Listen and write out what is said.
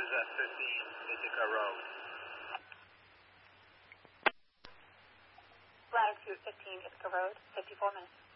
is 15 Ithaca Road. Latitude 15 Ithaca Road, 54 minutes.